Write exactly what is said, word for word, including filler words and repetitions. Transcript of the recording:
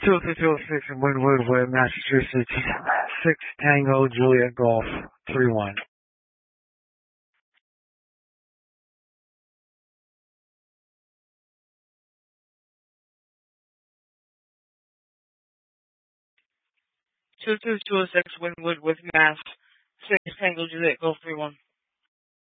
two two two six in Wynwood, Wood, Massachusetts. Six Tango Juliet Golf three one. Two two two six Wynwood with Mass. Six Tango Juliet Golf three one.